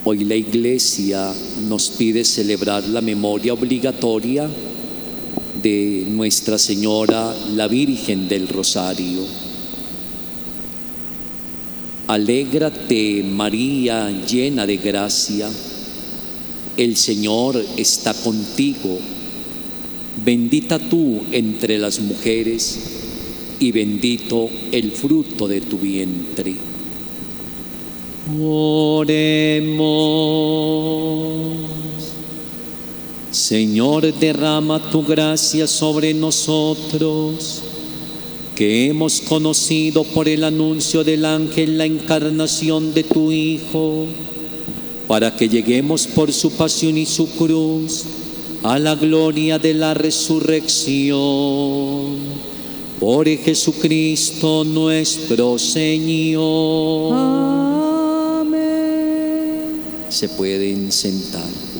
Hoy la Iglesia nos pide celebrar la memoria obligatoria de Nuestra Señora, la Virgen del Rosario. Alégrate, María, llena de gracia, el Señor está contigo. Bendita tú entre las mujeres y bendito el fruto de tu vientre. Oremos. Señor, derrama tu gracia sobre nosotros, que hemos conocido por el anuncio del ángel la encarnación de tu Hijo, para que lleguemos por su pasión y su cruz a la gloria de la resurrección. Por Jesucristo nuestro Señor. Amén. Se pueden sentar.